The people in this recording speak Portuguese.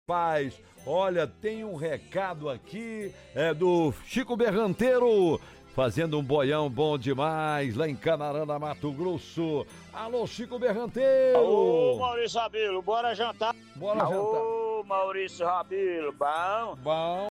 paz. Olha, tem um recado aqui, do Chico Berranteiro, fazendo um boião bom demais lá em Canarana, Mato Grosso. Alô, Chico Berranteiro! Ô, Maurício Rabelo, bora jantar. Bora jantar. Ô, Maurício Rabelo, bom? Bom.